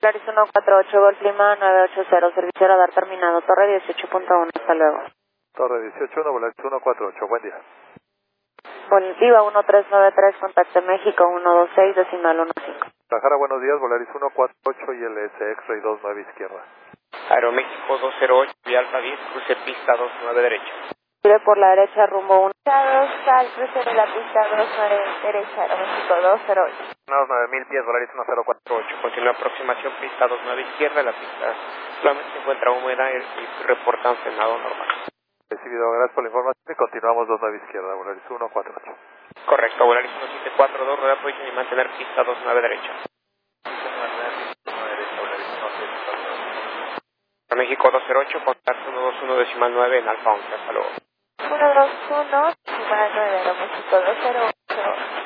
Claris 148, Golf Lima 980, servicio radar terminado, Torre 18.1, hasta luego. Torre 18, Volaris 148, buen día. Viva 1393, contacto México 126, decimal 15. Guadalajara, buenos días, Volaris 148 y LS X-Ray 29 izquierda. Aeroméxico 208, vía Alfa 10, cruce pista 29 derecha. Gire por la derecha, rumbo 1. 2, al cruce de la pista 29 derecha, Aeroméxico 208. Unos 9000 pies, Volaris 1048. Continúa aproximación, pista 29 izquierda, la pista solamente se encuentra húmeda y reportan frenado normal. Recibido, gracias por la información y continuamos 29 izquierda, Volaris 148. Correcto, Volaris 1742, rueda posición y mantener pista 29 derecha. México 208, contacto 121 decimal 9 en Alfa 11, hasta luego. 121, decimal 9, Aeroméxico 208.